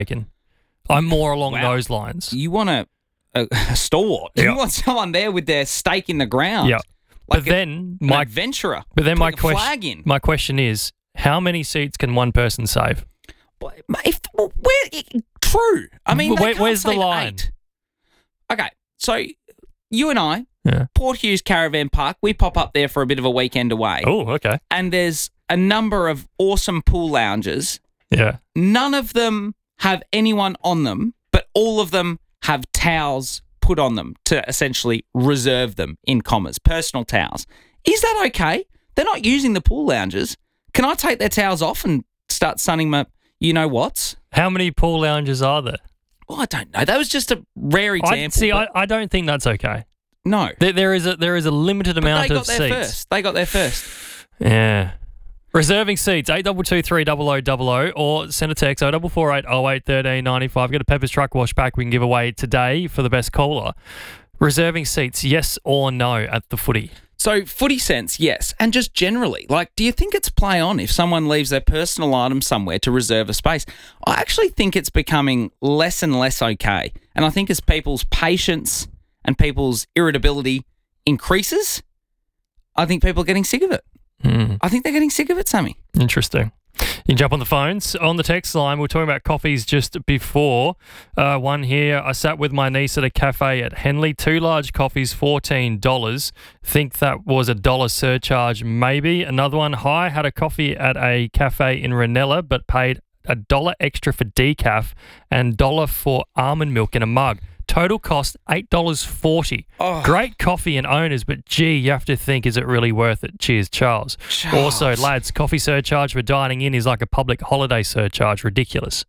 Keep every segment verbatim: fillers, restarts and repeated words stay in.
taken. I'm more along Wow. those lines. You want a, a, a stalwart. You Yeah. want someone there with their stake in the ground. Yeah. Like But a- then an my adventurer. but then my putting a question flag in. my question is, how many seats can one person save? But if, well, where, true. I mean, they Where- can't where's the save line? eight. Okay, so you and I, Yeah. Port Hughes Caravan Park, we pop up there for a bit of a weekend away. Oh, okay. And there's a number of awesome pool lounges. Yeah. None of them have anyone on them, but all of them have towels put on them to essentially reserve them, in commas, personal towels. Is that okay? They're not using the pool lounges. Can I take their towels off and start sunning my you-know-whats? How many pool lounges are there? Well, I don't know. That was just a rare example. I, see, I, but I don't think that's okay. no. There, there is a there is a limited But amount they got of there seats. first. They got there first. Yeah. Reserving seats, eight two two three double oh double oh, or send a text, oh four four eight oh eight one three nine five. Got a Pepper's Truck Wash pack we can give away today for the best caller. Reserving seats, yes or no at the footy? So, footy sense, yes. And just generally, like, do you think it's play on if someone leaves their personal item somewhere to reserve a space? I actually think it's becoming less and less okay. And I think as people's patience and people's irritability increases, I think people are getting sick of it. Hmm. I think they're getting sick of it, Sammy. Interesting. You can jump on the phones. On the text line, we were talking about coffees just before. Uh, one here, I sat with my niece at a cafe at Henley. Two large coffees, fourteen dollars. Think that was a dollar surcharge, maybe. Another one, hi, had a coffee at a cafe in Ranella, but paid a dollar extra for decaf and dollar for almond milk in a mug. Total cost eight dollars forty. Oh. Great coffee and owners, but gee, you have to think, is it really worth it? Cheers, Charles. Charles. Also, lads, coffee surcharge for dining in is like a public holiday surcharge. Ridiculous.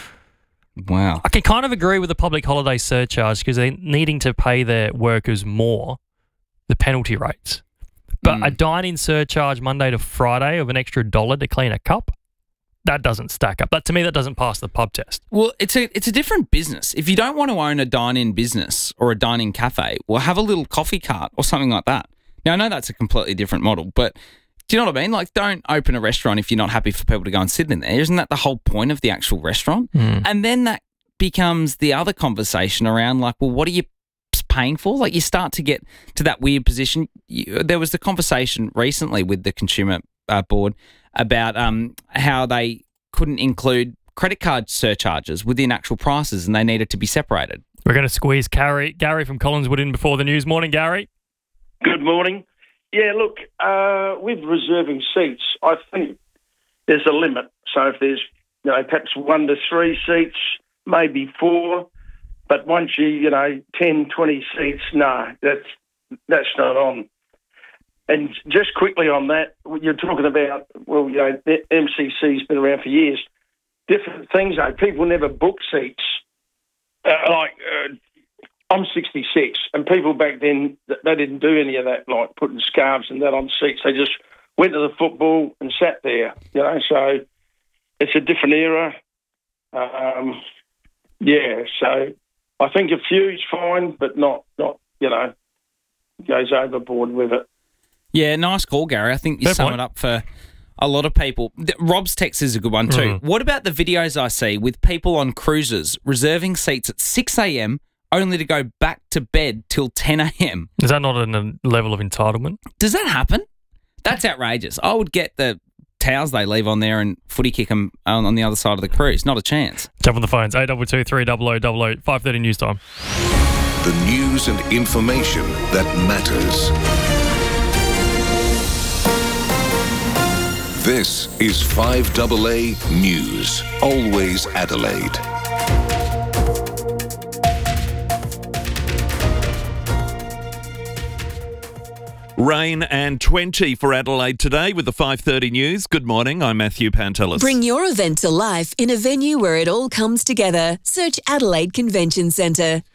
Wow. I can kind of agree with the public holiday surcharge because they're needing to pay their workers more, the penalty rates. But Mm. a dine-in surcharge Monday to Friday of an extra dollar to clean a cup, that doesn't stack up. But to me, that doesn't pass the pub test. Well, it's a it's a different business. If you don't want to own a dine-in business or a dine-in cafe, well, have a little coffee cart or something like that. Now, I know that's a completely different model, but do you know what I mean? Like, don't open a restaurant if you're not happy for people to go and sit in there. Isn't that the whole point of the actual restaurant? Mm. And then that becomes the other conversation around, like, well, what are you paying for? Like, you start to get to that weird position. You, there was the conversation recently with the Consumer uh, Board about um, how they couldn't include credit card surcharges within actual prices and they needed to be separated. We're going to squeeze Gary, Gary from Collinswood in before the news. Morning, Gary. Good morning. Yeah, look, uh, with reserving seats, I think there's a limit. So if there's, you know, perhaps one to three seats, maybe four, but once you, you know, ten, twenty seats, no, that's that's not on. And just quickly on that, you're talking about, well, you know, the M C C's been around for years. Different things, though. People never book seats. Uh, like, uh, I'm sixty-six, and people back then, they didn't do any of that, like putting scarves and that on seats. They just went to the football and sat there, you know. So it's a different era. Um, yeah, so I think a few is fine, but not, not you know, goes overboard with it. Yeah, nice call, Gary. I think you Fair sum point. it up for a lot of people. Th- Rob's text is a good one too. Mm. What about the videos I see with people on cruises reserving seats at six a.m. only to go back to bed till ten a.m.? Is that not a level of entitlement? Does that happen? That's outrageous. I would get the towels they leave on there and footy kick them on, on the other side of the cruise. Not a chance. Jump on the phones, eight two two three double oh double oh, five thirty news time. The news and information that matters. This is five A A News. Always Adelaide. Rain and twenty for Adelaide today with the five thirty news. Good morning, I'm Matthew Pantelis. Bring your event to life in a venue where it all comes together. Search Adelaide Convention Centre.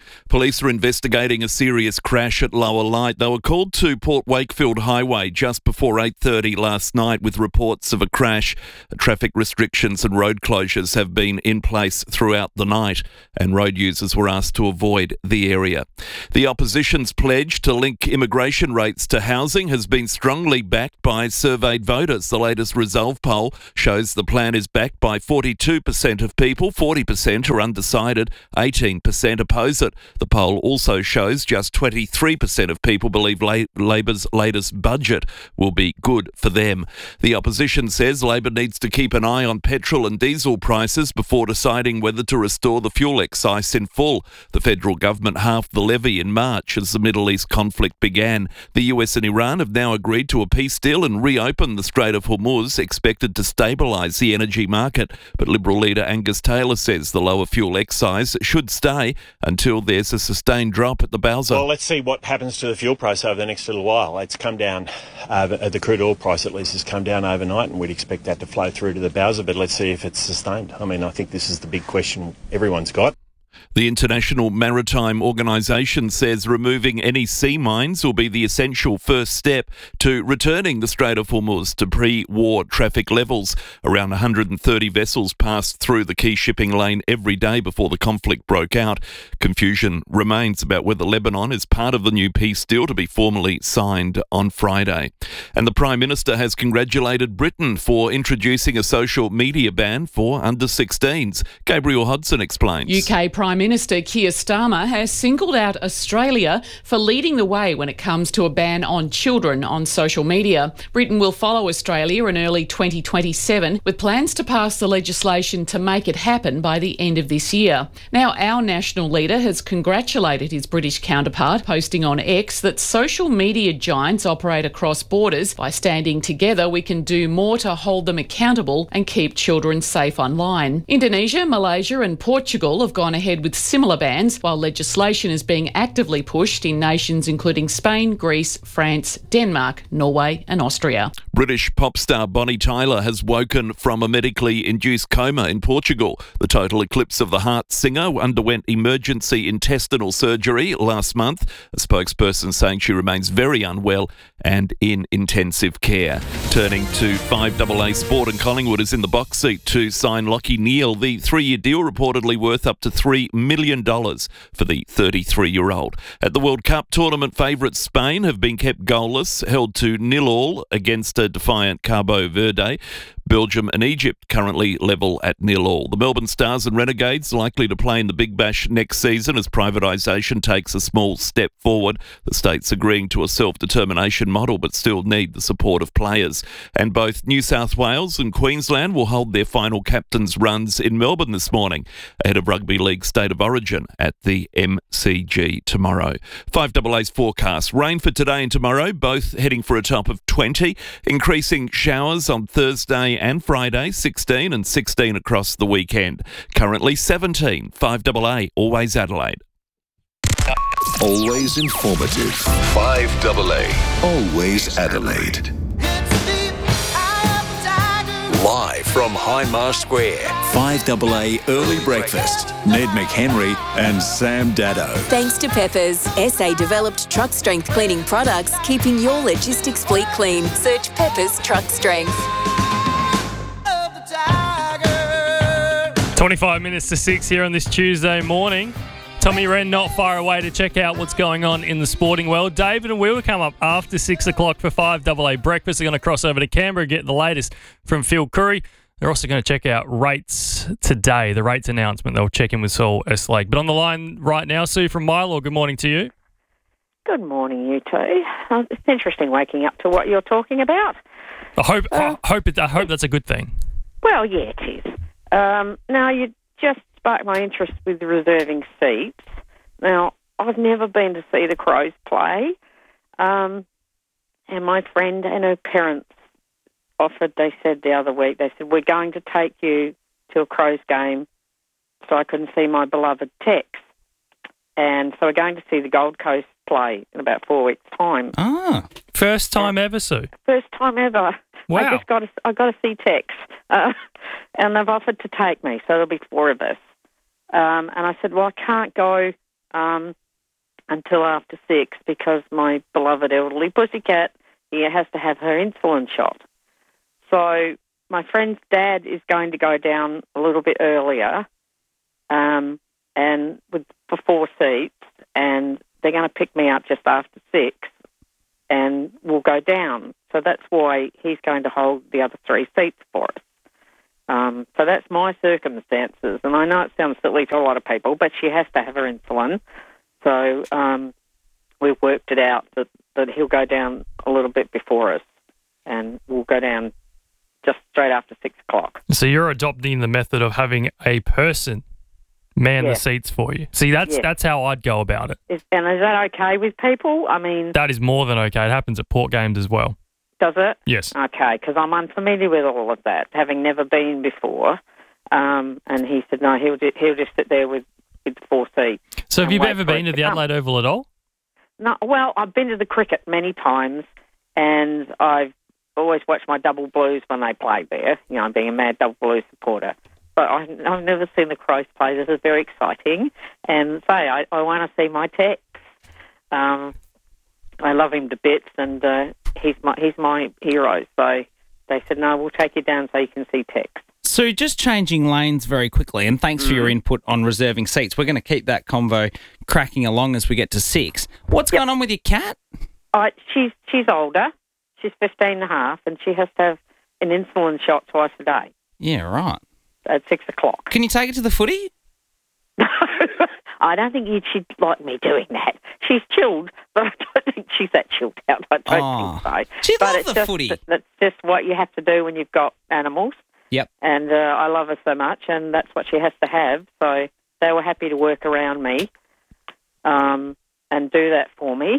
Police are investigating a serious crash at Lower Light. They were called to Port Wakefield Highway just before eight thirty last night with reports of a crash. Traffic restrictions and road closures have been in place throughout the night, and road users were asked to avoid the area. The opposition's pledge to link immigration rates to housing has been strongly backed by surveyed voters. The latest Resolve poll shows the plan is backed by forty-two percent of people, forty percent are undecided, eighteen percent oppose it. The poll also shows just twenty-three percent of people believe La- Labor's latest budget will be good for them. The opposition says Labor needs to keep an eye on petrol and diesel prices before deciding whether to restore the fuel excise in full. The federal government halved the levy in March as the Middle East conflict began. The U S and Iran have now agreed to a peace deal and reopen the Strait of Hormuz, expected to stabilise the energy market. But Liberal leader Angus Taylor says the lower fuel excise should stay until there's a sustained drop at the Bowser. Well, let's see what happens to the fuel price over the next little while. It's come down, uh, the crude oil price at least has come down overnight, and we'd expect that to flow through to the Bowser, but let's see if it's sustained. I mean, I think this is the big question everyone's got. The International Maritime Organisation says removing any sea mines will be the essential first step to returning the Strait of Hormuz to pre-war traffic levels. Around one hundred thirty vessels passed through the key shipping lane every day before the conflict broke out. Confusion remains about whether Lebanon is part of the new peace deal to be formally signed on Friday. And the Prime Minister has congratulated Britain for introducing a social media ban for under sixteens. Gabriel Hodson explains. U K Prime Minister Keir Starmer has singled out Australia for leading the way when it comes to a ban on children on social media. Britain will follow Australia in early twenty twenty-seven with plans to pass the legislation to make it happen by the end of this year. Now, our national leader has congratulated his British counterpart, posting on X that social media giants operate across borders. By standing together, we can do more to hold them accountable and keep children safe online. Indonesia, Malaysia and Portugal have gone ahead with similar bans, while legislation is being actively pushed in nations including Spain, Greece, France, Denmark, Norway and Austria. British pop star Bonnie Tyler has woken from a medically induced coma in Portugal. The Total Eclipse of the Heart singer underwent emergency intestinal surgery last month. A spokesperson saying she remains very unwell and in intensive care. Turning to five A A Sport, and Collingwood is in the box seat to sign Lachie Neale. The three-year deal reportedly worth up to three million dollars for the thirty-three-year-old. At the World Cup, tournament favourites Spain have been kept goalless, held to nil all against a defiant Cabo Verde. Belgium and Egypt currently level at nil all. The Melbourne Stars and Renegades likely to play in the Big Bash next season as privatisation takes a small step forward. The states agreeing to a self-determination model but still need the support of players. And both New South Wales and Queensland will hold their final captains' runs in Melbourne this morning ahead of Rugby League State of Origin at the M C G tomorrow. five A A's forecast. Rain for today and tomorrow, both heading for a top of twenty. Increasing showers on Thursday and Friday, sixteen and sixteen across the weekend. Currently seventeen. five A A, always Adelaide. Always informative. five A A, always Adelaide. Live from Highmar Square. five A A Early Breakfast. Ned McHenry and Sam Dado. Thanks to Peppers, S A-developed truck strength cleaning products, keeping your logistics fleet clean. Search Peppers Truck Strength. twenty-five minutes to six here on this Tuesday morning. Tommy Wren not far away to check out what's going on in the sporting world. David and Will will come up after six o'clock for five A A breakfast. They're going to cross over to Canberra, get the latest from Phil Curry. They're also going to check out rates today, the rates announcement. They'll check in with Saul S. Lake. But on the line right now, Sue from Milo, good morning to you. Good morning, you two. Uh, it's interesting waking up to what you're talking about. I hope, Uh, I hope, it, I hope that's a good thing. Well, yeah, it is. Um, now, you just sparked my interest with the reserving seats. Now, I've never been to see the Crows play, um, and my friend and her parents offered, they said the other week, they said, we're going to take you to a Crows game so I can see my beloved Tex. And so we're going to see the Gold Coast play in about four weeks' time. Ah, First time ever, Sue. First time ever. Wow. I just got to, I got to see Tex, uh, and they've offered to take me, so there'll be four of us. Um, and I said, well, I can't go um, until after six because my beloved elderly pussycat here has to have her insulin shot. So my friend's dad is going to go down a little bit earlier, um, and with for four seats, and they're going to pick me up just after six, and we'll go down. So that's why he's going to hold the other three seats for us. Um, so that's my circumstances, and I know it sounds silly to a lot of people, but she has to have her insulin. So um, we've worked it out that, that he'll go down a little bit before us, and we'll go down just straight after six o'clock. So you're adopting the method of having a person man Yeah. the seats for you. See, that's Yeah. that's how I'd go about it. Is, and is that okay with people? I mean, That is more than okay. It happens at port games as well. does it? Yes. Okay, because I'm unfamiliar with all of that, having never been before. Um, and he said, no, he'll, ju- he'll just sit there with, with four seats. So have and you wait ever for it been to to the come. Adelaide Oval at all? No, well, I've been to the cricket many times, and I've always watched my Double Blues when they play there, you know, being a mad Double Blues supporter. But I, I've never seen the Crows play. This is very exciting. And say, I, I want to see my Tex. Um, I love him to bits, and uh, he's my he's my hero. So they said, no, we'll take you down so you can see Tex. So just changing lanes very quickly, and thanks for your input on reserving seats. We're going to keep that convo cracking along as we get to six. What's going on with your cat? Uh, she's she's older. She's fifteen and a half, and she has to have an insulin shot twice a day Yeah, right. at six o'clock. Can you take it to the footy? I don't think you'd, she'd like me doing that. She's chilled, but I don't think she's that chilled out. I don't Oh. think so. She'd but love it's the just, footy. That's just what you have to do when you've got animals. Yep. And uh, I love her so much, and that's what she has to have. So they were happy to work around me um, and do that for me,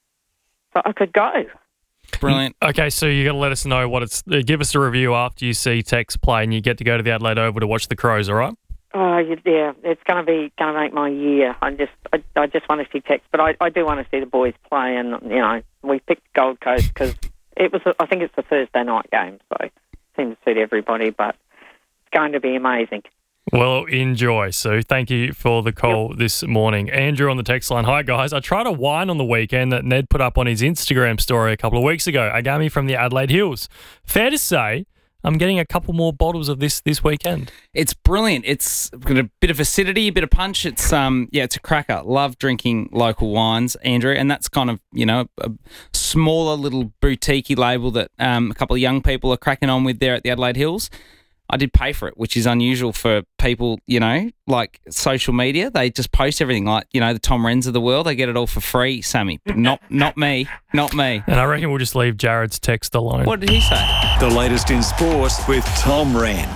so I could go. Brilliant. Okay, so you got to let us know what it's. Uh, give us a review after you see Tex play, and you get to go to the Adelaide Oval to watch the Crows. All right? Oh, you- yeah, it's going to be going to make my year. I just, I, I just want to see Tex, but I, I do want to see the boys play, and you know, we picked Gold Coast because it was. A, I think it's a Thursday night game, so it seems to suit everybody. But it's going to be amazing. Well, enjoy, Sue. Thank you for the call this morning. Andrew on the text line. Hi, guys. I tried a wine on the weekend that Ned put up on his Instagram story a couple of weeks ago. Agami from the Adelaide Hills. Fair to say, I'm getting a couple more bottles of this this weekend. It's brilliant. It's got a bit of acidity, a bit of punch. It's um, yeah, it's a cracker. Love drinking local wines, Andrew, and that's kind of you know a smaller little boutique-y label that um, a couple of young people are cracking on with there at the Adelaide Hills. I did pay for it, which is unusual for people, you know, like social media. They just post everything like, you know, the Tom Wrens of the world. They get it all for free, Sammy. Not not me. Not me. And I reckon we'll just leave Jared's text alone. What did he say? The latest in sport with Tom Wren.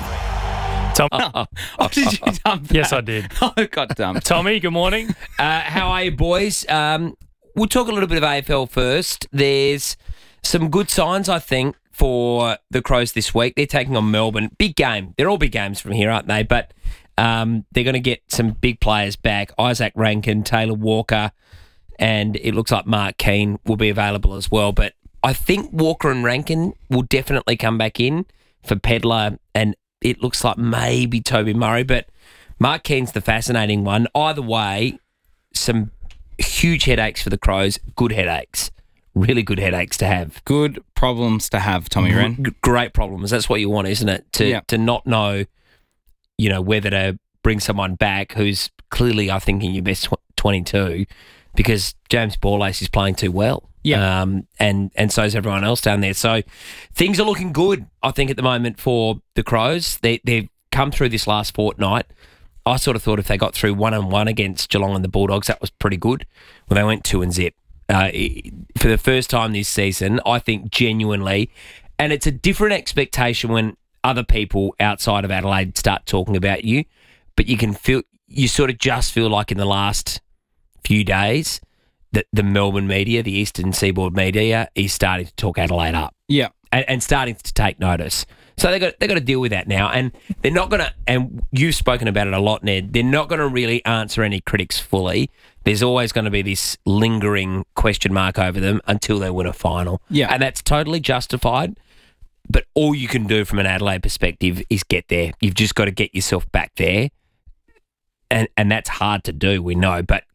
Tom- Oh, oh, did you dump that? Yes, I did. Oh, it got dumped. Tommy, good morning. Uh, how are you, boys? Um, we'll talk a little bit of A F L first. There's some good signs, I think, for the Crows this week. They're taking on Melbourne. Big game. They're all big games from here, aren't they? But um, they're going to get some big players back. Isaac Rankin, Taylor Walker, and it looks like Mark Keane will be available as well. But I think Walker and Rankin will definitely come back in for Pedler, and it looks like maybe Toby Murray. But Mark Keane's the fascinating one. Either way, some huge headaches for the Crows, good headaches. Really good headaches to have. Good problems to have, Tommy Wren. G- great problems. That's what you want, isn't it? To Yeah. to not know, you know, whether to bring someone back who's clearly, I think, in your best tw- twenty-two, because James Borlace is playing too well. Yeah. Um, and and so is everyone else down there. So things are looking good, I think, at the moment for the Crows. They they've come through this last fortnight. I sort of thought if they got through one and one against Geelong and the Bulldogs, that was pretty good. Well, they went two and zip. Uh, for the first time this season, I think genuinely, and it's a different expectation when other people outside of Adelaide start talking about you, but you can feel, you sort of just feel like in the last few days that the Melbourne media, the Eastern Seaboard media, is starting to talk Adelaide up. Yeah. And, and starting to take notice. So they got they got to deal with that now, and they're not going to. And you've spoken about it a lot, Ned. They're not going to really answer any critics fully. There's always going to be this lingering question mark over them until they win a final. Yeah, and that's totally justified. But all you can do from an Adelaide perspective is get there. You've just got to get yourself back there, and and that's hard to do. We know, but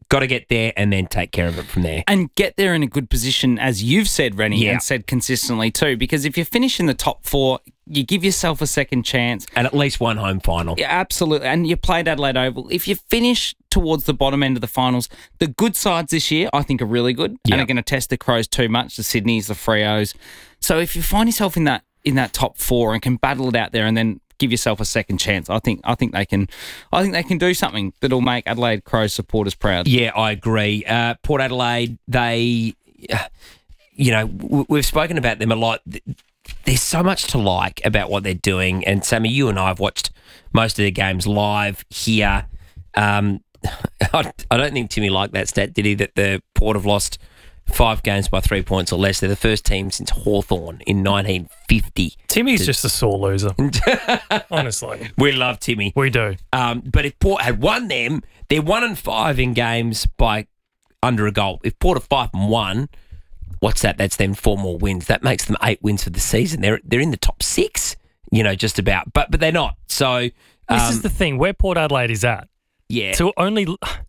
Got to get there and then take care of it from there. And get there in a good position, as you've said, Rennie, Yeah. and said consistently too, because if you finish in the top four, you give yourself a second chance. And at least one home final. Yeah, absolutely. And you played Adelaide Oval. If you finish towards the bottom end of the finals, the good sides this year, I think, are really good Yeah. and are going to test the Crows too much, the Sydneys, the Freos. So if you find yourself in that in that top four and can battle it out there and then give yourself a second chance, I think I think they can I think they can do something that'll make Adelaide Crows supporters proud. Yeah, I agree. Uh, Port Adelaide, they, uh, you know, w- we've spoken about them a lot. There's so much to like about what they're doing. And Sammy, you and I have watched most of their games live here. Um, I, I don't think Timmy liked that stat, did he, that the Port have lost five games by three points or less. They're the first team since Hawthorn in nineteen fifty. Timmy's just a sore loser. Honestly. We love Timmy. We do. Um, but if Port had won them, they're one and five in games by under a goal. If Port are five and one, what's that? That's them four more wins. That makes them eight wins for the season. They're they're in the top six, you know, just about. But but they're not. So um, This is the thing, where Port Adelaide is at. Yeah. To only,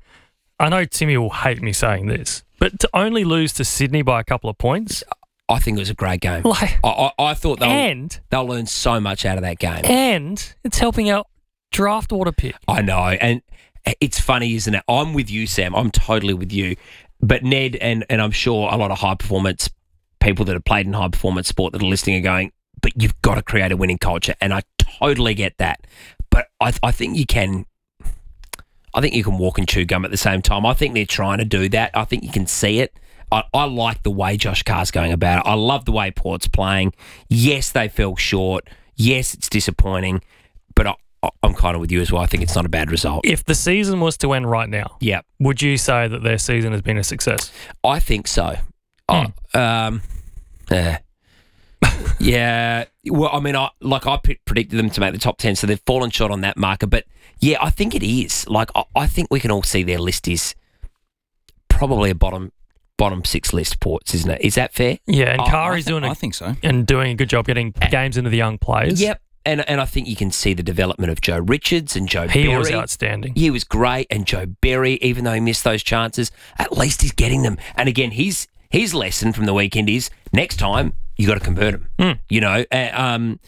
I know Timmy will hate me saying this, but to only lose to Sydney by a couple of points. I think it was a great game. Like, I, I, I thought they'll, and, they'll learn so much out of that game. And it's helping out draft order pick. I know. And it's funny, isn't it? I'm with you, Sam. I'm totally with you. But Ned, and, and I'm sure a lot of high-performance people that have played in high-performance sport that are listening are going, but you've got to create a winning culture. And I totally get that. But I, I think you can... I think you can walk and chew gum at the same time. I think they're trying to do that. I think you can see it. I, I like the way Josh Carr's going about it. I love the way Port's playing. Yes, they fell short. Yes, it's disappointing. But I, I, I'm kind of with you as well. I think it's not a bad result. If the season was to end right now, yeah, would you say that their season has been a success? I think so. Mm. Oh, um, yeah. yeah. Well, I mean, I like I p- predicted them to make the top ten, so they've fallen short on that marker. But yeah, I think it is. Like, I, I think we can all see their list is probably a bottom bottom six list, Ports, isn't it? Is that fair? Yeah, and Oh, Kari's I think- doing a, I think so. and doing a good job getting games into the young players. Yep. And and I think you can see the development of Joe Richards and Joe He Berry. was outstanding. He was great. And Joe Berry, even though he missed those chances, at least he's getting them. And again, his his lesson from the weekend is next time you got to convert them. Mm. You know, uh, um,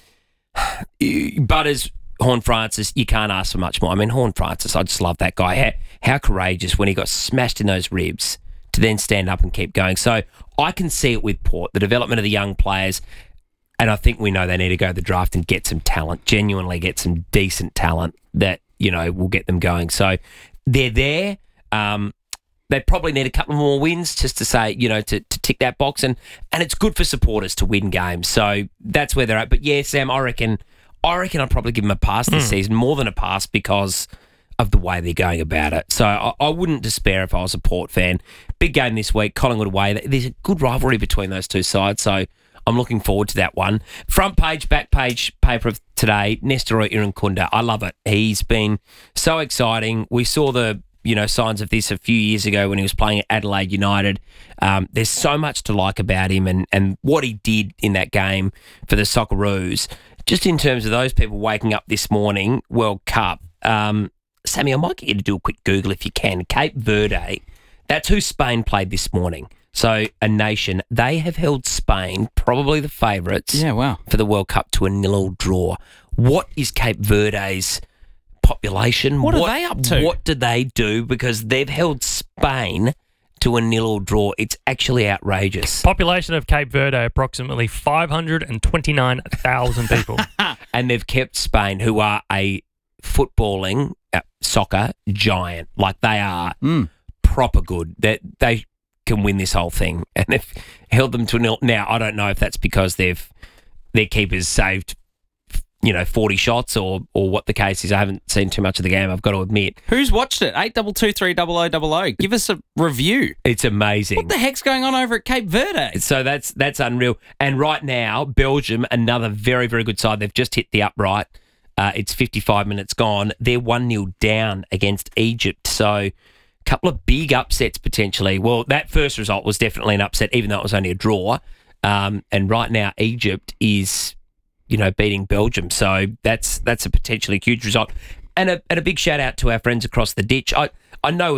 Butters, Horn Francis, you can't ask for much more. I mean, Horn Francis, I just love that guy. How, how courageous when he got smashed in those ribs to then stand up and keep going. So I can see it with Port, the development of the young players. And I think we know they need to go to the draft and get some talent, genuinely get some decent talent that, you know, will get them going. So they're there. Um, they probably need a couple more wins just to say, you know, to, to tick that box. And, and it's good for supporters to win games. So that's where they're at. But yeah, Sam, I reckon, I reckon I'd probably give them a pass this Mm. season, more than a pass because of the way they're going about it. So I, I wouldn't despair if I was a Port fan. Big game this week, Collingwood away. There's a good rivalry between those two sides. So I'm looking forward to that one. Front page, back page paper of today, Nestor Irankunda. I love it. He's been so exciting. We saw the, you know, signs of this a few years ago when he was playing at Adelaide United. Um, there's so much to like about him and, and what he did in that game for the Socceroos. Just in terms of those people waking up this morning, World Cup, um, Sammy, I might get you to do a quick Google if you can. Cape Verde, that's who Spain played this morning. So a nation, they have held Spain, probably the favourites, Yeah, wow. for the World Cup to a nil-all draw. What is Cape Verde's population? What are they up to? What do they do? Because they've held Spain to a nil-all draw. It's actually outrageous. Population of Cape Verde, approximately five hundred twenty-nine thousand people. And they've kept Spain, who are a footballing, uh, soccer giant. Like they are Mm. proper good. That they, they can win this whole thing, and they've held them to a nil. Now I don't know if that's because they've their keepers saved, you know, forty shots or or what the case is. I haven't seen too much of the game, I've got to admit. Who's watched it? eight two two three double oh double oh. Give us a review. It's amazing. What the heck's going on over at Cape Verde? So that's that's unreal. And right now, Belgium, another very, very good side. They've just hit the upright. Uh, it's fifty-five minutes gone. They're one nil down against Egypt. So a couple of big upsets potentially. Well, that first result was definitely an upset, even though it was only a draw. Um, and right now, Egypt is, you know, beating Belgium. So that's that's a potentially huge result. And a, and a big shout out to our friends across the ditch. I, I know we've got a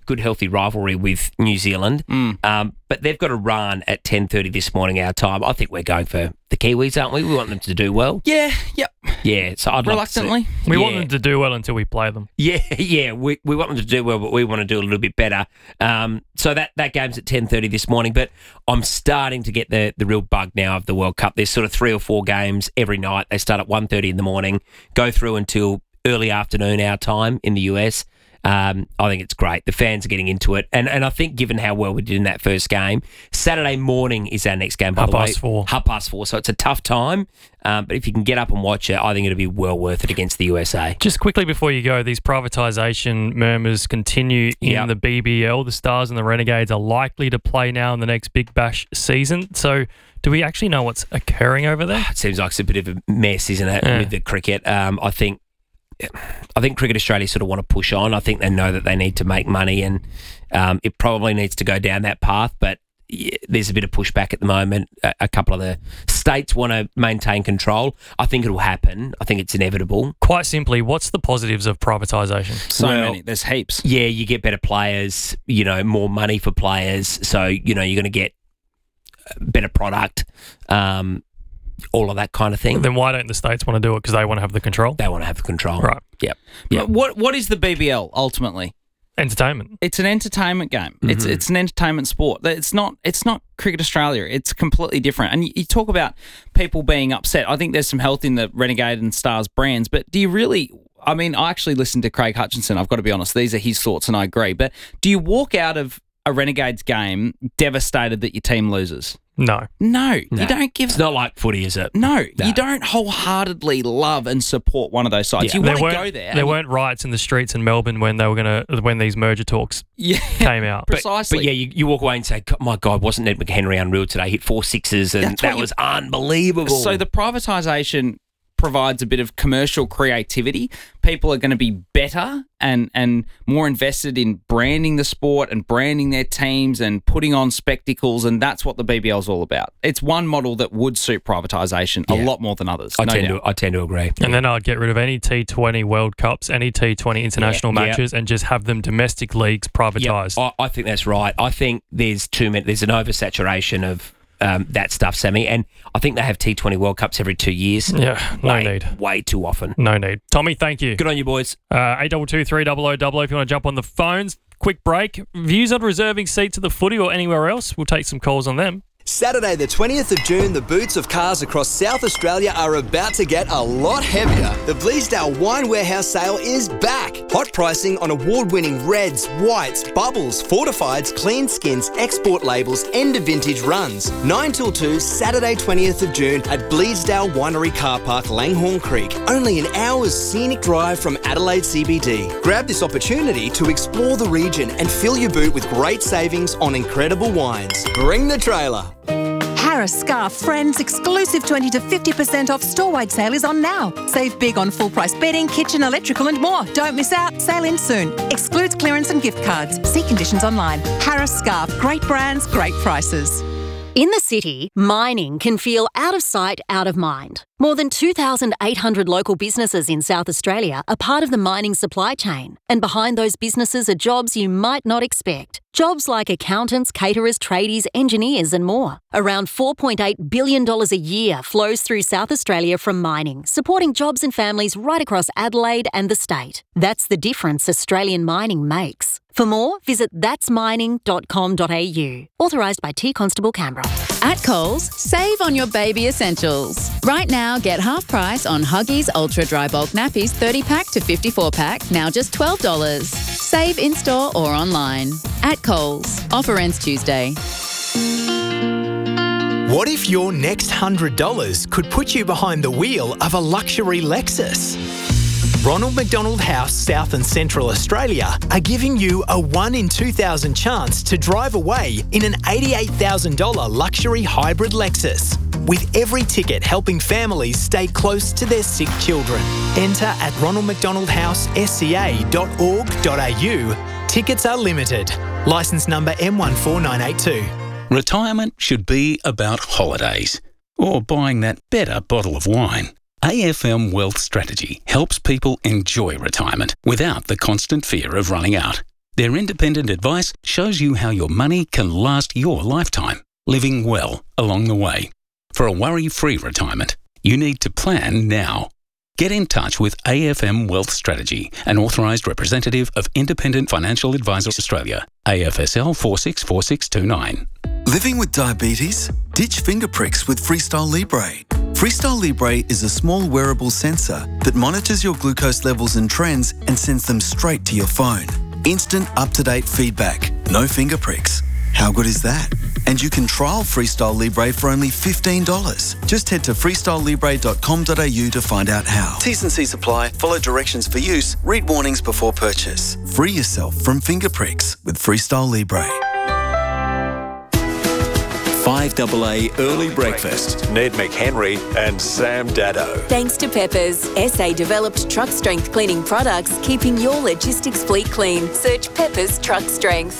good healthy rivalry with New Zealand. Mm. Um, but they've got a run at ten thirty this morning our time. I think we're going for the Kiwis, aren't we? We want them to do well. Yeah, yep. Yeah, so I'd Reluctantly. Like to, We yeah. want them to do well until we play them. Yeah, yeah, we we want them to do well, but we want to do a little bit better. Um, so that, that game's at ten thirty this morning, but I'm starting to get the, the real bug now of the World Cup. There's sort of three or four games every night. They start at one thirty in the morning, go through until early afternoon our time in the U S. Um, I think it's great. The fans are getting into it. And and I think given how well we did in that first game, Saturday morning is our next game, by Half the way. past four. Half past four. So it's a tough time. Um, but if you can get up and watch it, I think it'll be well worth it against the U S A. Just quickly before you go, these privatisation murmurs continue in Yep. the B B L. The Stars and the Renegades are likely to play now in the next Big Bash season. So do we actually know what's occurring over there? It seems like it's a bit of a mess, isn't it, Yeah. with the cricket? Um, I think I think Cricket Australia sort of want to push on. I think they know that they need to make money, and um, it probably needs to go down that path. But yeah, there's a bit of pushback at the moment. A, a couple of the states want to maintain control. I think it'll happen. I think it's inevitable. Quite simply, what's the positives of privatisation? So Well, many. There's heaps. Yeah, you get better players, you know, more money for players. So, you know, you're going to get better product, um, all of that kind of thing. Then why don't the states want to do it? Because they want to have the control? They want to have the control. Right. Yep. Yep. What What is the B B L ultimately? Entertainment. It's an entertainment game. It's Mhm. it's an entertainment sport. It's not it's not Cricket Australia. It's completely different. And you, you talk about people being upset. I think there's some health in the Renegade and Stars brands, but do you really? I mean, I actually listened to Craig Hutchinson. I've got to be honest. These are his thoughts, and I agree. But do you walk out of a Renegades game devastated that your team loses? No. No, No. you don't give. It's not like footy, is it? No, No. you don't wholeheartedly love and support one of those sides. Yeah. You There want to weren't, go there. there and- weren't riots in the streets in Melbourne when they were going to when these merger talks yeah, came out. But, precisely. but yeah, you, you walk away and say, "God- my God, wasn't Ned McHenry unreal today? Hit four sixes and That's what that you- was unbelievable." So the privatisation provides a bit of commercial creativity. People are going to be better and and more invested in branding the sport and branding their teams and putting on spectacles, and that's what the B B L is all about. It's one model that would suit privatisation a Yeah. lot more than others. I, no tend doubt. to, I tend to agree. And then I'd get rid of any T twenty World Cups, any T twenty international Yeah. matches, and just have them domestic leagues privatised. Yep, I, I think that's right. I think there's too many. There's an oversaturation of um, that stuff, Sammy, and I think they have T twenty World Cups every two years. Yeah, no way, need. Way too often. No need. Tommy, thank you. Good on you, boys. Uh, eight two two three double oh double oh if you want to jump on the phones. Quick break. Views on reserving seats at the footy or anywhere else? We'll take some calls on them. Saturday the twentieth of June, the boots of cars across South Australia are about to get a lot heavier. The Bleasdale Wine Warehouse sale is back. Hot pricing on award-winning reds, whites, bubbles, fortifieds, clean skins, export labels, end of vintage runs. nine till two, Saturday twentieth of June at Bleasdale Winery Car Park, Langhorne Creek. Only an hour's scenic drive from Adelaide C B D. Grab this opportunity to explore the region and fill your boot with great savings on incredible wines. Bring the trailer. Harris Scarf Friends exclusive twenty to fifty percent off store-wide sale is on now. Save big on full-price bedding, kitchen, electrical and more. Don't miss out. Sale ends soon. Excludes clearance and gift cards. See conditions online. Harris Scarf. Great brands, great prices. In the city, mining can feel out of sight, out of mind. More than two thousand eight hundred local businesses in South Australia are part of the mining supply chain. And behind those businesses are jobs you might not expect. Jobs like accountants, caterers, tradies, engineers and more. Around four point eight billion dollars a year flows through South Australia from mining, supporting jobs and families right across Adelaide and the state. That's the difference Australian mining makes. For more, visit thats mining dot com dot a u. Authorised by T Constable Canberra. At Coles, save on your baby essentials. Right now, get half price on Huggies Ultra Dry Bulk Nappies thirty pack to fifty-four pack, now just twelve dollars. Save in-store or online. At Coles. Offer ends Tuesday. What if your next one hundred dollars could put you behind the wheel of a luxury Lexus? Ronald McDonald House, South and Central Australia are giving you a one in two thousand chance to drive away in an eighty-eight thousand dollars luxury hybrid Lexus. With every ticket helping families stay close to their sick children. Enter at ronald mcdonald house s c a dot org dot a u. Tickets are limited. Licence number M one four nine eight two. Retirement should be about holidays or buying that better bottle of wine. A F M Wealth Strategy helps people enjoy retirement without the constant fear of running out. Their independent advice shows you how your money can last your lifetime, living well along the way. For a worry-free retirement, you need to plan now. Get in touch with A F M Wealth Strategy, an authorised representative of Independent Financial Advisors Australia, A F S L four six four six two nine. Living with diabetes? Ditch finger pricks with Freestyle Libre. Freestyle Libre is a small wearable sensor that monitors your glucose levels and trends and sends them straight to your phone. Instant up-to-date feedback, no finger pricks. How good is that? And you can trial Freestyle Libre for only fifteen dollars. Just head to freestyle libre dot com dot a u to find out how. T's and C's apply. Follow directions for use. Read warnings before purchase. Free yourself from finger pricks with Freestyle Libre. five A A Early Breakfast. Ned McHenry and Sam Daddo. Thanks to Peppers, S A-developed truck strength cleaning products, keeping your logistics fleet clean. Search Peppers Truck Strength.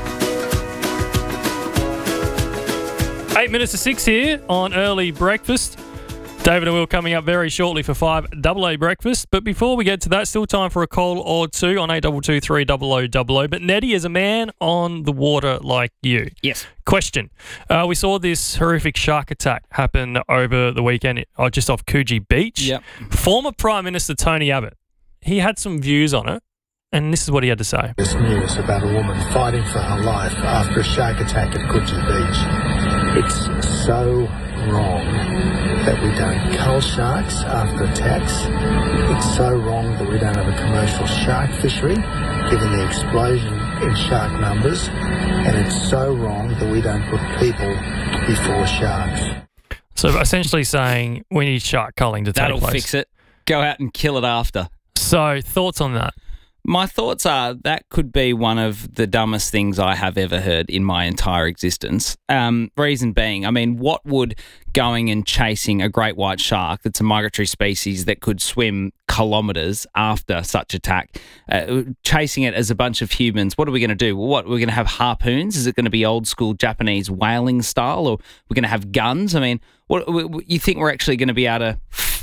Eight minutes to six here on Early Breakfast. David and Will coming up very shortly for five A A Breakfast. But before we get to that, still time for a call or two on eight two two three zero zero zero zero. But Neddy is a man on the water like you. Yes. Question. Uh, we saw this horrific shark attack happen over the weekend uh, just off Coogee Beach. Yep. Former Prime Minister Tony Abbott, he had some views on it. And this is what he had to say. This news about a woman fighting for her life after a shark attack at Coogee Beach. It's so wrong that we don't cull sharks after attacks. It's so wrong that we don't have a commercial shark fishery, given the explosion in shark numbers. And it's so wrong that we don't put people before sharks. So essentially saying we need shark culling to take That'll place. fix it. Go out and kill it after. So thoughts on that? My thoughts are that could be one of the dumbest things I have ever heard in my entire existence. Um, reason being, I mean, what would going and chasing a great white shark that's a migratory species that could swim kilometres after such attack, uh, chasing it as a bunch of humans, what are we going to do? Well, what, we're going to have harpoons? Is it going to be old school Japanese whaling style, or we're going to have guns? I mean, what you think we're actually going to be able to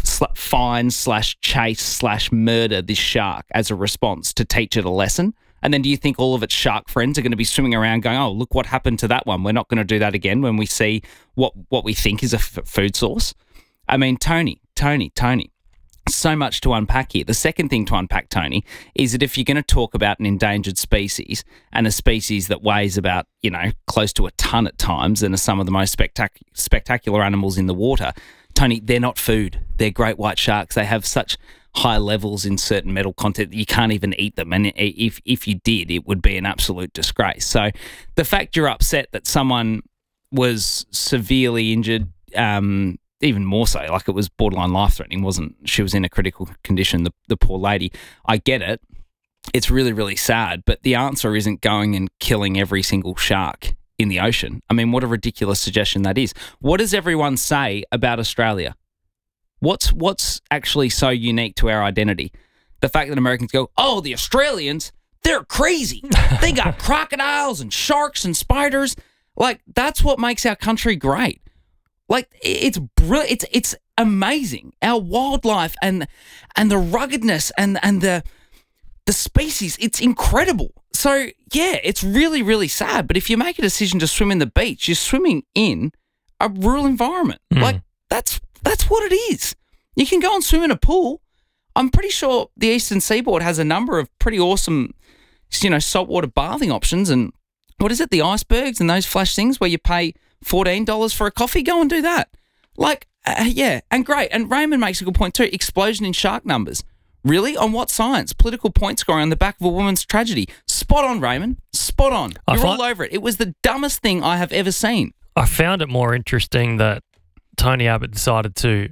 find slash chase slash murder this shark as a response to teach it a lesson? And then do you think all of its shark friends are going to be swimming around going, oh, look what happened to that one. We're not going to do that again when we see what, what we think is a f- food source? I mean, Tony, Tony, Tony, so much to unpack here. The second thing to unpack, Tony, is that if you're going to talk about an endangered species and a species that weighs about, you know, close to a ton at times and are some of the most spectac- spectacular animals in the water, Tony, they're not food. They're great white sharks. They have such high levels in certain metal content that you can't even eat them. And if if you did, it would be an absolute disgrace. So the fact you're upset that someone was severely injured, um, even more so, like it was borderline life-threatening, wasn't she? Was in a critical condition, the, the poor lady. I get it. It's really, really sad. But the answer isn't going and killing every single shark in the ocean. I mean, what a ridiculous suggestion that is. What does everyone say about Australia? What's what's actually so unique to our identity? The fact that Americans go, oh, the Australians, they're crazy. They got crocodiles and sharks and spiders. Like, that's what makes our country great. Like, it's brilliant. It's it's amazing. Our wildlife and and the ruggedness and and the the species, it's incredible. So, yeah, it's really, really sad. But if you make a decision to swim in the beach, you're swimming in a rural environment. Mm. Like, that's that's what it is. You can go and swim in a pool. I'm pretty sure the Eastern Seaboard has a number of pretty awesome, you know, saltwater bathing options. And what is it, the icebergs and those flash things where you pay fourteen dollars for a coffee? Go and do that. Like, uh, yeah, and great. And Raymond makes a good point too. Explosion in shark numbers. Really? On what science? Political point scoring on the back of a woman's tragedy. Spot on, Raymond. Spot on. I You're find- all over it. It was the dumbest thing I have ever seen. I found it more interesting that Tony Abbott decided to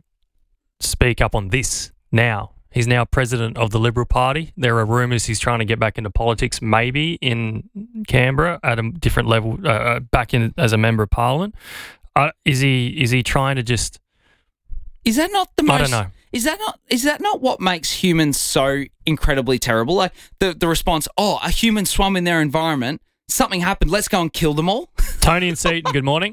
speak up on this now. He's now president of the Liberal Party. There are rumours he's trying to get back into politics, maybe in Canberra at a different level, uh, back in as a member of Parliament. Uh, is he is he trying to just... Is that not the most... I don't know. Is that not is that not what makes humans so incredibly terrible? Like the, the response, oh, a human swam in their environment, something happened, let's go and kill them all. Tony and Seaton, good morning.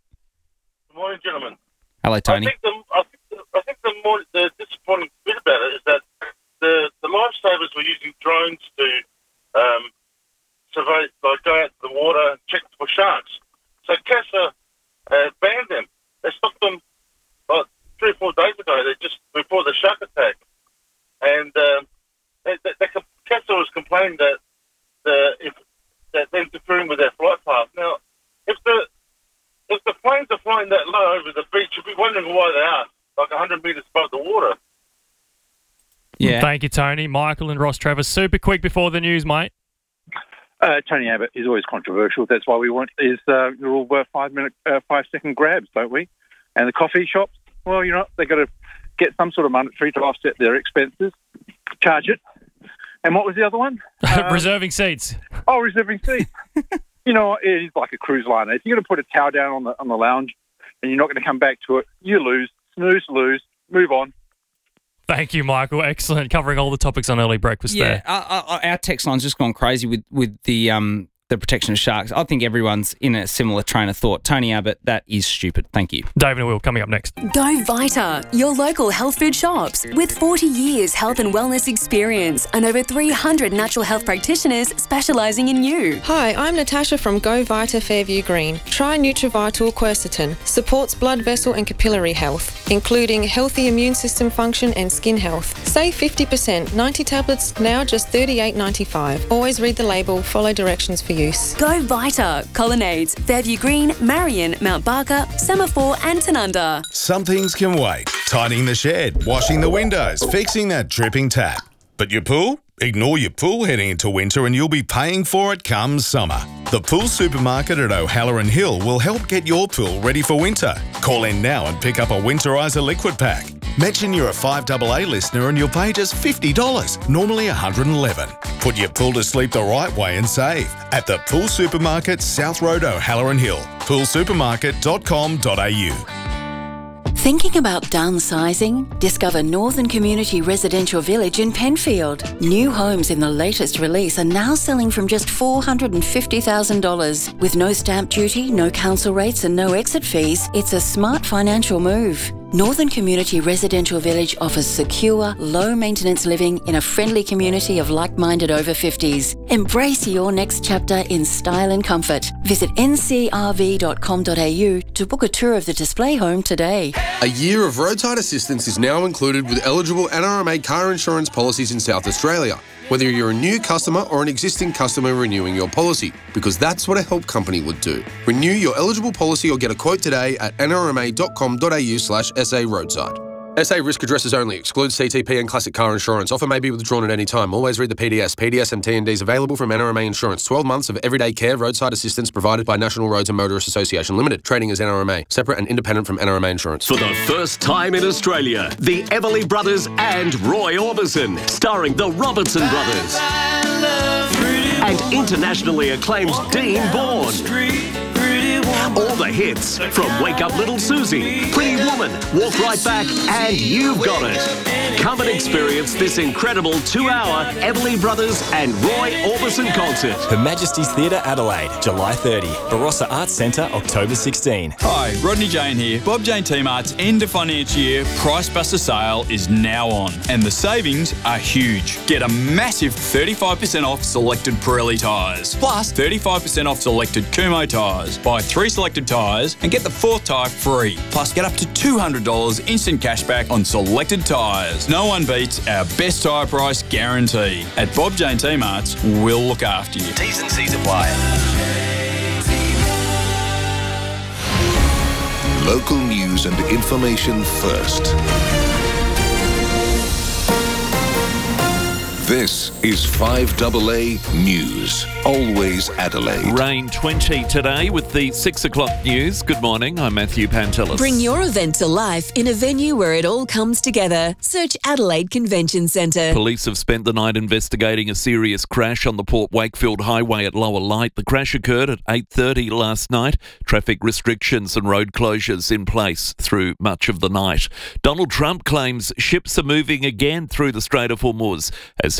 Good morning, gentlemen. Hello, Tony. I think the I think the, I think the more the disappointing bit about it is that the the lifesavers were using drones to um, survey, like go out to the water and check for sharks. So CASA uh, banned them. They stopped them like three or four days ago. They just before the shark attack, and um, they, they, they, CASA was complaining that the if that they're interfering with their flight path. Now, if the if the planes are flying that low over the beach, you'll be wondering why they are, like one hundred metres above the water. Yeah. Thank you, Tony. Michael and Ross Travis, super quick before the news, mate. Uh, Tony Abbott is always controversial. That's why we want is uh, they're all uh, five minute, uh, five second grabs, don't we? And the coffee shops, well, you know, they've got to get some sort of monetary to offset their expenses, charge it. And what was the other one? Uh, reserving seats. Oh, reserving seats. You know, it is like a cruise liner. If you're going to put a towel down on the on the lounge and you're not going to come back to it, you lose. Snooze, lose. Move on. Thank you, Michael. Excellent. Covering all the topics on early breakfast Yeah, there. our, our, our text line's just gone crazy with, with the um the protection of sharks. I think everyone's in a similar train of thought. Tony Abbott, that is stupid. Thank you. David and Will coming up next. Go Vita, your local health food shops. With forty years health and wellness experience and over three hundred natural health practitioners specialising in you. Hi, I'm Natasha from Go Vita Fairview Green. Try Nutrivital Quercetin. Supports blood vessel and capillary health, including healthy immune system function and skin health. Save fifty percent. ninety tablets, now just thirty-eight ninety-five. Always read the label, follow directions for use. Go Vita, Colonnades, Fairview Green, Marion, Mount Barker, Semaphore and Tanunda. Some things can wait. Tidying the shed, washing the windows, fixing that dripping tap. But your pool? Ignore your pool heading into winter and you'll be paying for it come summer. The Pool Supermarket at O'Halloran Hill will help get your pool ready for winter. Call in now and pick up a Winterizer liquid pack. Mention you're a five double A listener and you'll pay just fifty dollars, normally one hundred eleven dollars. Put your pool to sleep the right way and save at the Pool Supermarket, South Road, O'Halloran Hill. pool supermarket dot com dot a u. Thinking about downsizing? Discover Northern Community Residential Village in Penfield. New homes in the latest release are now selling from just four hundred fifty thousand dollars. With no stamp duty, no council rates and no exit fees, it's a smart financial move. Northern Community Residential Village offers secure, low-maintenance living in a friendly community of like-minded over fifties. Embrace your next chapter in style and comfort. Visit n c r v dot com dot a u to book a tour of the display home today. A year of roadside assistance is now included with eligible N R M A car insurance policies in South Australia, whether you're a new customer or an existing customer renewing your policy, because that's what a help company would do. Renew your eligible policy or get a quote today at n r m a dot com dot a u slash s a roadside. S A risk addresses only. Excludes C T P and classic car insurance. Offer may be withdrawn at any time. Always read the P D S. P D S and T and Ds available from N R M A Insurance. twelve months of everyday care roadside assistance provided by National Roads and Motorists Association Limited. Trading as N R M A. Separate and independent from N R M A Insurance. For the first time in Australia, the Everly Brothers and Roy Orbison, starring the Robertson Brothers. And internationally acclaimed Dean Bourne. All the hits from Wake Up Little Susie, Pretty Woman, Walk Right Back, and You've Got It. Come and experience this incredible two-hour Everly Brothers and Roy Orbison concert. Her Majesty's Theatre, Adelaide, July thirtieth. Barossa Arts Centre, October sixteenth. Hi, Rodney Jane here. Bob Jane T-Mart's end of financial year Price Buster sale is now on, and the savings are huge. Get a massive thirty-five percent off selected Pirelli tyres, plus thirty-five percent off selected Kumho tyres. Buy three selected tyres and get the fourth tyre free. Plus, get up to two hundred dollars instant cashback on selected tyres. No one beats our best tyre price guarantee. At Bob Jane T-Mart's, we'll look after you. T's and C's apply. Local news and information first. This is five double A News. Always Adelaide. Rain twenty today with the six o'clock news. Good morning, I'm Matthew Pantelis. Bring your event to life in a venue where it all comes together. Search Adelaide Convention Centre. Police have spent the night investigating a serious crash on the Port Wakefield Highway at Lower Light. The crash occurred at eight thirty last night. Traffic restrictions and road closures in place through much of the night. Donald Trump claims ships are moving again through the Strait of Hormuz as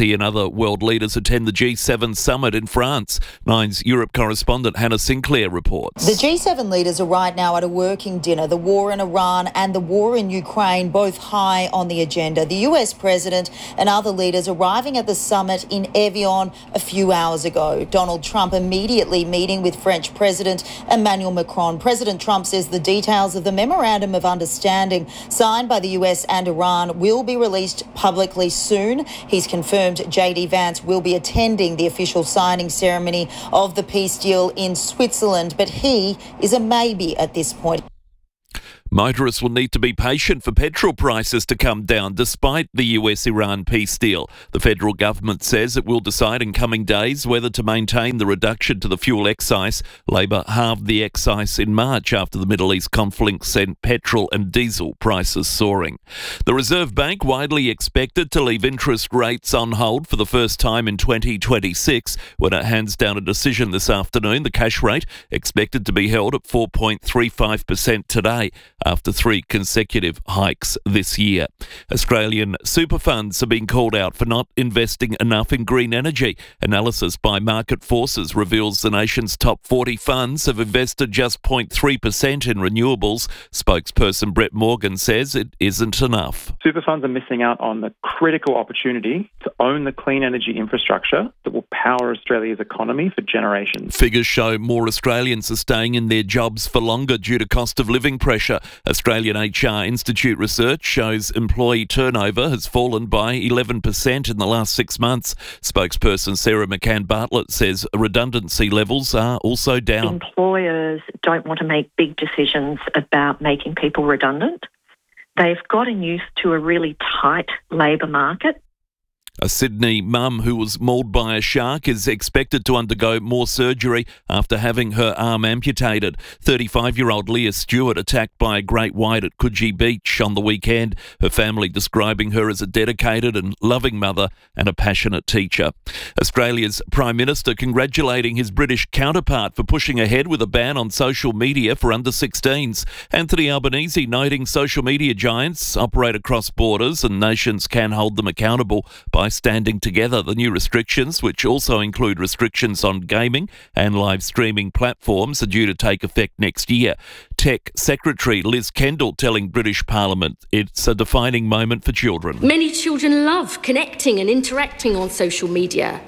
he and other world leaders attend the G seven summit in France. Nine's Europe correspondent Hannah Sinclair reports. The G seven leaders are right now at a working dinner. The war in Iran and the war in Ukraine both high on the agenda. The U S president and other leaders arriving at the summit in Evian a few hours ago. Donald Trump immediately meeting with French President Emmanuel Macron. President Trump says the details of the memorandum of understanding signed by the U S and Iran will be released publicly soon. He's confirmed J D Vance will be attending the official signing ceremony of the peace deal in Switzerland, but he is a maybe at this point. Motorists will need to be patient for petrol prices to come down despite the U S-Iran peace deal. The federal government says it will decide in coming days whether to maintain the reduction to the fuel excise. Labor halved the excise in March after the Middle East conflict sent petrol and diesel prices soaring. The Reserve Bank widely expected to leave interest rates on hold for the first time in twenty twenty-six when it hands down a decision this afternoon. The cash rate expected to be held at four point three five percent today, after three consecutive hikes this year. Australian super funds have been called out for not investing enough in green energy. Analysis by Market Forces reveals the nation's top forty funds have invested just zero point three percent in renewables. Spokesperson Brett Morgan says it isn't enough. Super funds are missing out on the critical opportunity to own the clean energy infrastructure that will power Australia's economy for generations. Figures show more Australians are staying in their jobs for longer due to cost of living pressure. Australian H R Institute research shows employee turnover has fallen by eleven percent in the last six months. Spokesperson Sarah McCann Bartlett says redundancy levels are also down. Employers don't want to make big decisions about making people redundant. They've gotten used to a really tight labour market. A Sydney mum who was mauled by a shark is expected to undergo more surgery after having her arm amputated. thirty-five-year-old Leah Stewart attacked by a great white at Coogee Beach on the weekend, her family describing her as a dedicated and loving mother and a passionate teacher. Australia's Prime Minister congratulating his British counterpart for pushing ahead with a ban on social media for under sixteens. Anthony Albanese noting social media giants operate across borders and nations can hold them accountable by standing together. The new restrictions, which also include restrictions on gaming and live streaming platforms, are due to take effect next year. Tech Secretary Liz Kendall telling British Parliament it's a defining moment for children. Many children love connecting and interacting on social media,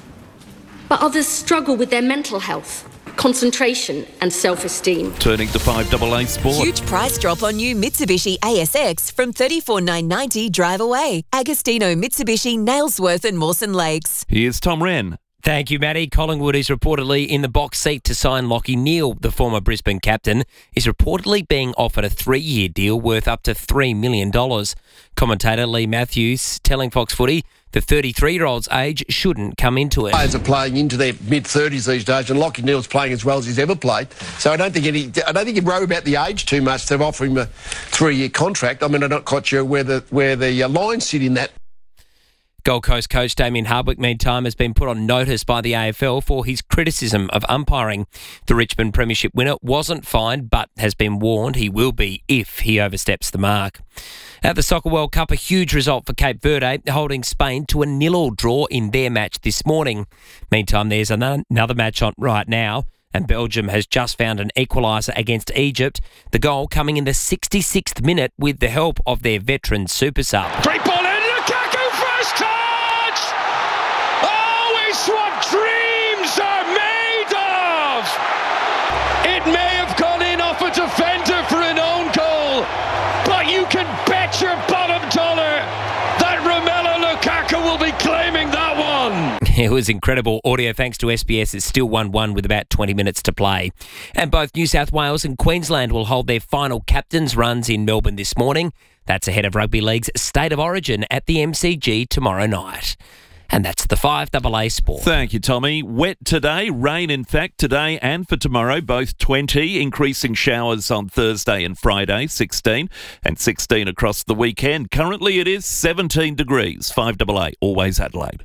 but others struggle with their mental health, concentration and self-esteem. Turning to five double A Sport. Huge price drop on new Mitsubishi A S X from thirty-four thousand nine hundred ninety dollars drive away. Agostino Mitsubishi, Nailsworth and Mawson Lakes. Here's Tom Wren. Thank you, Matty. Collingwood is reportedly in the box seat to sign Lachie Neale. The former Brisbane captain is reportedly being offered a three-year deal worth up to three million dollars. Commentator Lee Matthews telling Fox Footy the thirty-three-year-old's age shouldn't come into it. Players are playing into their mid-thirties these days, and Lachie Neale's playing as well as he's ever played. So I don't think any, I don't think you worry about the age too much to offer him a three-year contract. I mean, I'm not quite sure where the where the uh, lines sit in that. Gold Coast coach Damien Hardwick, meantime, has been put on notice by the A F L for his criticism of umpiring. The Richmond Premiership winner wasn't fined, but has been warned he will be if he oversteps the mark. At the Soccer World Cup, a huge result for Cape Verde, holding Spain to a nil-all draw in their match this morning. Meantime, there's another match on right now, and Belgium has just found an equaliser against Egypt. The goal coming in the sixty-sixth minute with the help of their veteran super sub. Great ball in, Lukaku first touch! Oh, it's what dreams are made of! It may have gone in off a defender for an own goal, but you can bet your bottom dollar that Romelu Lukaku will be claiming that one. It was incredible audio thanks to S B S. It's still one one with about twenty minutes to play. And both New South Wales and Queensland will hold their final captains' runs in Melbourne this morning. That's ahead of Rugby League's State of Origin at the M C G tomorrow night. And that's the five double A Sport. Thank you, Tommy. Wet today, rain in fact today and for tomorrow, both twenty. Increasing showers on Thursday and Friday, sixteen, and sixteen across the weekend. Currently it is seventeen degrees. five double A, always Adelaide.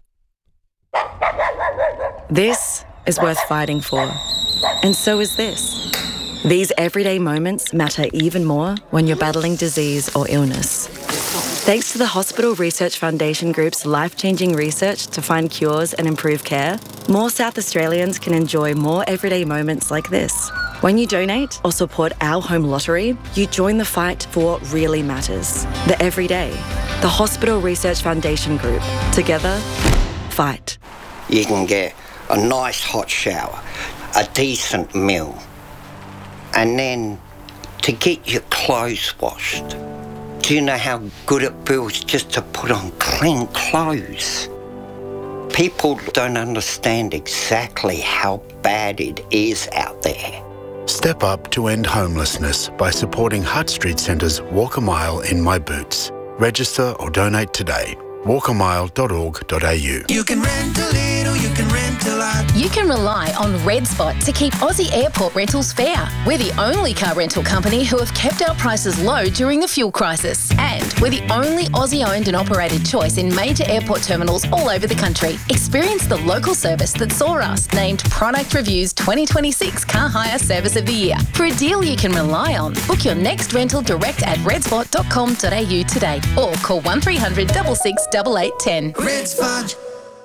This is worth fighting for. And so is this. These everyday moments matter even more when you're battling disease or illness. Thanks to the Hospital Research Foundation Group's life-changing research to find cures and improve care, more South Australians can enjoy more everyday moments like this. When you donate or support our home lottery, you join the fight for what really matters. The everyday. The Hospital Research Foundation Group. Together, fight. You can get a nice hot shower, a decent meal, and then to get your clothes washed. Do you know how good it feels just to put on clean clothes? People don't understand exactly how bad it is out there. Step up to end homelessness by supporting Hutt Street Centre's Walk a Mile in My Boots. Register or donate today. walk a mile dot org dot a u. You can rent a little, you can rent a lot. You can rely on Red Spot to keep Aussie airport rentals fair. We're the only car rental company who have kept our prices low during the fuel crisis. And we're the only Aussie-owned and operated choice in major airport terminals all over the country. Experience the local service that saw us named Product Review's twenty twenty-six Car Hire Service of the Year. For a deal you can rely on, book your next rental direct at red spot dot com dot a u today or call one three hundred six six eight eight one zero. Red Spot.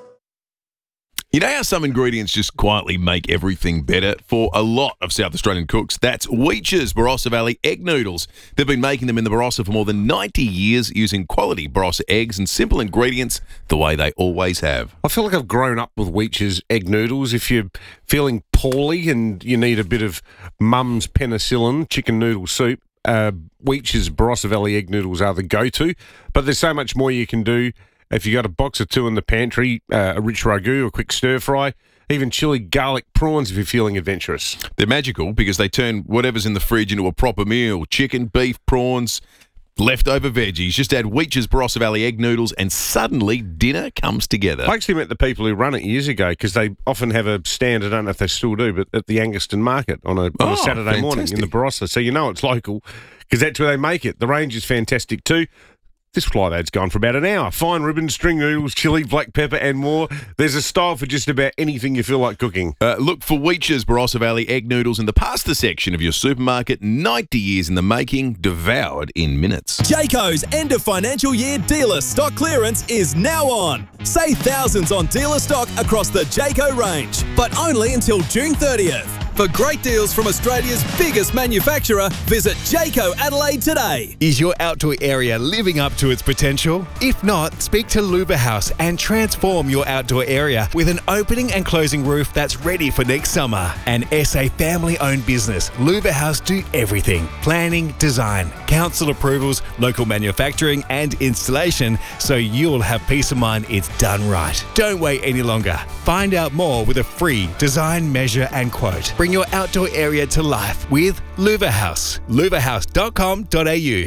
You know how some ingredients just quietly make everything better? For a lot of South Australian cooks, that's Weech's Barossa Valley egg noodles. They've been making them in the Barossa for more than ninety years using quality Barossa eggs and simple ingredients the way they always have. I feel like I've grown up with Weech's egg noodles. If you're feeling poorly and you need a bit of mum's penicillin chicken noodle soup, uh, Weech's Barossa Valley egg noodles are the go-to. But there's so much more you can do. If you got a box or two in the pantry, uh, a rich ragu, a quick stir fry, even chili garlic prawns if you're feeling adventurous. They're magical because they turn whatever's in the fridge into a proper meal. Chicken, beef, prawns, leftover veggies. Just add Weech's Barossa Valley egg noodles and suddenly dinner comes together. I actually met the people who run it years ago because they often have a stand, I don't know if they still do, but at the Angaston Market on a, on Oh, a Saturday fantastic. morning in the Barossa. So you know it's local because that's where they make it. The range is fantastic too. This fly ad's gone for about an hour. Fine ribbon, string noodles, chili, black pepper, and more. There's a style for just about anything you feel like cooking. Uh, look for Weech's Barossa Valley egg noodles in the pasta section of your supermarket. ninety years in the making, devoured in minutes. Jayco's end of financial year dealer stock clearance is now on. Save thousands on dealer stock across the Jayco range, but only until June thirtieth. For great deals from Australia's biggest manufacturer, visit Jayco Adelaide today. Is your outdoor area living up to its potential? If not, speak to Luba House and transform your outdoor area with an opening and closing roof that's ready for next summer. An S A family-owned business, Luba House do everything. Planning, design, council approvals, local manufacturing and installation, so you'll have peace of mind it's done right. Don't wait any longer. Find out more with a free design, measure and quote. Bring your outdoor area to life with Luba House. luba house dot com dot a u.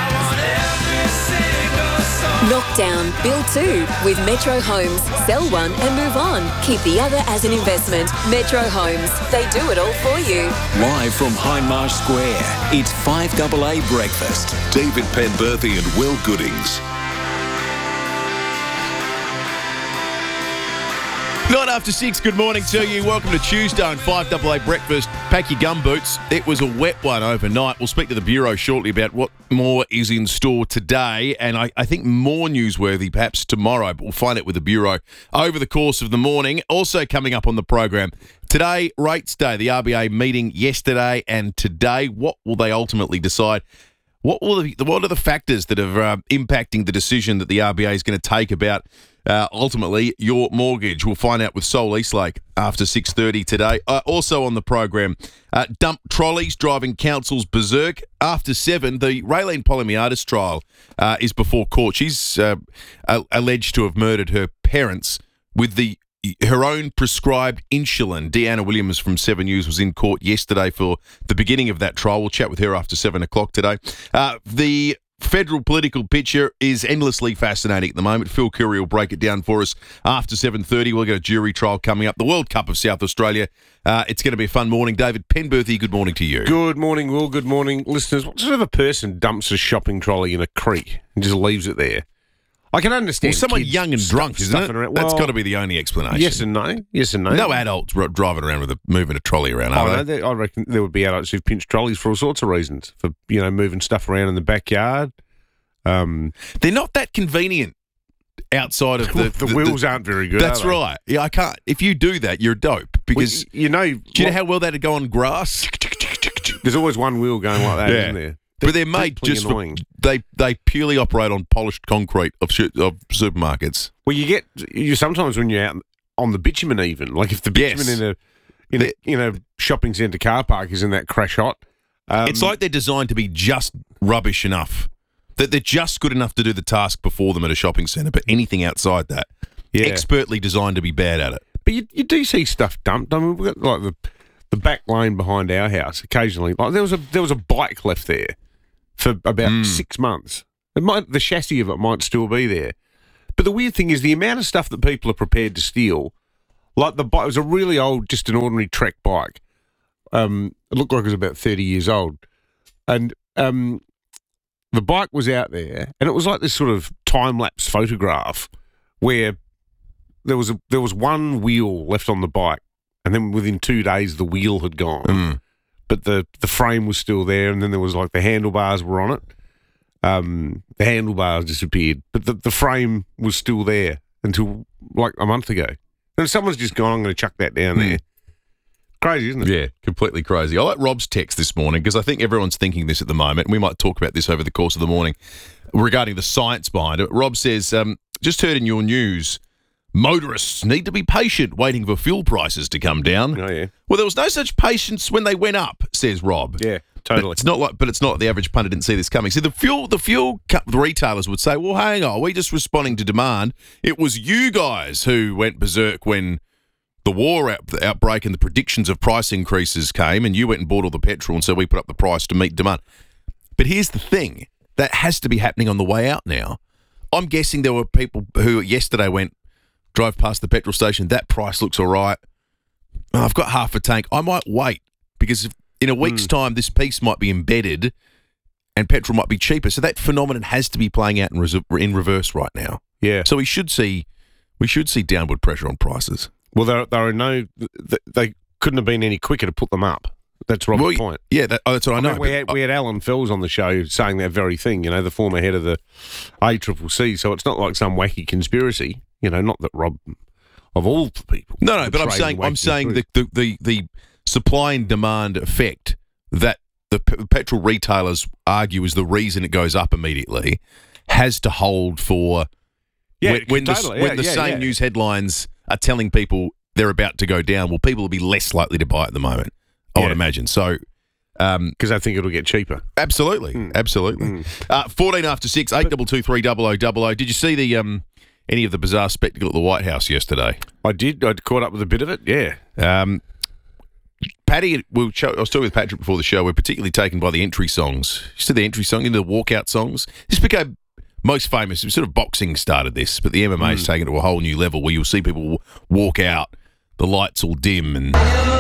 Knock down, build two with Metro Homes. Sell one and move on. Keep the other as an investment. Metro Homes. They do it all for you. Live from Hindmarsh Square, it's five double A Breakfast. David Penberthy and Will Goodings. Nine after six, good morning to you. Welcome to Tuesday on five double A Breakfast. Pack your gum boots. It was a wet one overnight. We'll speak to the Bureau shortly about what more is in store today, and I, I think more newsworthy perhaps tomorrow, but we'll find out with the Bureau over the course of the morning. Also coming up on the program today, Rates Day. The R B A meeting yesterday and today. What will they ultimately decide? What will the, what are the factors that are uh, impacting the decision that the R B A is going to take about uh, ultimately your mortgage? We'll find out with Sol Eastlake after six thirty today. Uh, also on the program, uh, dump trolleys driving councils berserk. After seven, the Raylene Polymiatis trial uh, is before court. She's uh, alleged to have murdered her parents with the her own prescribed insulin. Deanna Williams from Seven News was in court yesterday for the beginning of that trial. We'll chat with her after seven o'clock today. Uh, the federal political picture is endlessly fascinating at the moment. Phil Curry will break it down for us after seven thirty. We'll get a jury trial coming up. The World Cup of South Australia. Uh, it's going to be a fun morning. David Penberthy, good morning to you. Good morning, Will. Good morning, listeners. What sort of a person dumps a shopping trolley in a creek and just leaves it there? I can understand. Well, someone kids young and drunk, isn't it? around. That's Well, got to be the only explanation. Yes and no. Yes and no. No adults r- driving around with a moving a trolley around, are Oh, no, they? there- I reckon there would be adults who've pinched trolleys for all sorts of reasons, for you know moving stuff around in the backyard. Um, They're not that convenient outside of the... the, the wheels aren't very good, That's are they? right. Yeah, I can't... If you do that, you're dope because... Well, you know... Do you know how well that'd go on grass? There's always one wheel going like that, Yeah. isn't there? But they're made deeply just annoying. for... They, they purely operate on polished concrete of, sh- of supermarkets. Well, you get... You sometimes when you're out on the bitumen even, like if the bitumen Yes. in a... In a, you know, shopping centre car park is in that crash hot. Um, It's like they're designed to be just rubbish enough. That they're just good enough to do the task before them at a shopping centre, but anything outside that, Yeah. expertly designed to be bad at it. But you, you do see stuff dumped. I mean, we've got like the the back lane behind our house occasionally. Like there was a there was a bike left there for about Mm. six months. It might the chassis of it might still be there. But the weird thing is the amount of stuff that people are prepared to steal. Like the bike it was a really old, just an ordinary Trek bike. Um, it looked like it was about thirty years old, and um, the bike was out there, and it was like this sort of time lapse photograph where there was a there was one wheel left on the bike, and then within two days the wheel had gone, Mm. but the the frame was still there, and then there was like the handlebars were on it. Um, the handlebars disappeared, but the the frame was still there until like a month ago. And someone's just gone, I'm going to chuck that down Mm. there. Crazy, isn't it? Yeah, completely crazy. I like Rob's text this morning because I think everyone's thinking this at the moment, and we might talk about this over the course of the morning regarding the science behind it. Rob says, um, just heard in your news, motorists need to be patient waiting for fuel prices to come down. Oh, yeah. Well, there was no such patience when they went up, says Rob. Yeah, totally. But it's not like, but it's not the average punter didn't see this coming. See, the fuel, the fuel co- the retailers would say, well, hang on, we're just responding to demand. It was you guys who went berserk when the war out, the outbreak and the predictions of price increases came, and you went and bought all the petrol, and so we put up the price to meet demand. But here's the thing. That has to be happening on the way out now. I'm guessing there were people who yesterday went, drove past the petrol station, that price looks all right. Oh, I've got half a tank. I might wait because if, in a week's Mm. time this piece might be embedded and petrol might be cheaper. So that phenomenon has to be playing out in, res- in reverse right now. Yeah. So we should see we should see downward pressure on prices. Well, there, there are no. They couldn't have been any quicker to put them up. That's Rob's Well, point. Yeah, that, oh, that's what I, I know. mean, we but- had we had Alan Fells on the show saying that very thing. You know, the former head of the A C C C. So it's not like some wacky conspiracy. You know, not that Rob, of all the people. No, no, would but I'm trade saying wacky I'm saying the, conspiracy. the, the, the supply and demand effect that the p- petrol retailers argue is the reason it goes up immediately has to hold for Yeah, when, when totally. the, Yeah, when the yeah, same yeah. news headlines are telling people they're about to go down. Well, people will be less likely to buy at the moment, I would Yeah. imagine. So. Um, because I think it'll get cheaper. Absolutely, Mm. absolutely. Mm. Uh, Fourteen after six, eight double two three double o double o. Did you see the um, any of the bizarre spectacle at the White House yesterday? I did. I caught up with a bit of it. Yeah. Um, Paddy, we'll show, I was talking with Patrick before the show. We're particularly taken by the entry songs. You see the entry song into the walkout songs. This became most famous. Sort of boxing started this, but the M M A has Mm. taken it to a whole new level where you'll see people walk out, the lights all dim and.